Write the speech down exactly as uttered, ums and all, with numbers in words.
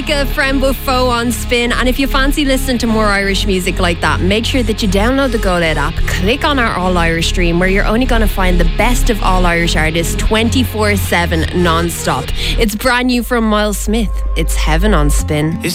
Frembo Foe on Spin, and if you fancy listening to more Irish music like that, make sure that you download the Go Loud app, click on our All Irish stream, where you're only going to find the best of all Irish artists twenty-four seven non-stop. It's brand new from Miles Smith. It's Heaven on Spin.